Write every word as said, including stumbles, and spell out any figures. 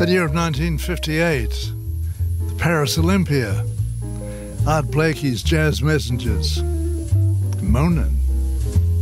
That year of nineteen fifty-eight, the Paris Olympia, Art Blakey's Jazz Messengers, Moanin'.